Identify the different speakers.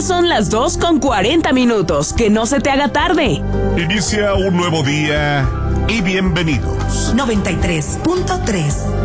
Speaker 1: son las 2:40. Que no se te haga tarde.
Speaker 2: Inicia un nuevo día y bienvenidos.
Speaker 3: 93.3